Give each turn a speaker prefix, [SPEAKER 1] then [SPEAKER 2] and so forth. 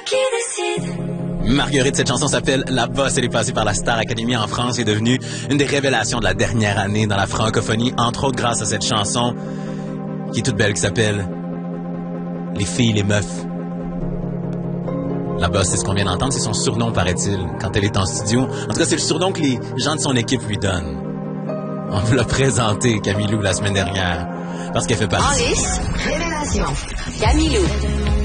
[SPEAKER 1] qui décide.
[SPEAKER 2] Marguerite, cette chanson s'appelle La Bosse. Elle est passée par la Star Academy en France et est devenue une des révélations de la dernière année dans la francophonie, entre autres grâce à cette chanson qui est toute belle, qui s'appelle Les filles, les meufs. La Bosse, c'est ce qu'on vient d'entendre, c'est son surnom, paraît-il, quand elle est en studio. En tout cas, c'est le surnom que les gens de son équipe lui donnent. On vous l'a présenté, Camilou, la semaine dernière, parce qu'elle fait partie.
[SPEAKER 1] En lice, révélation. Camilou.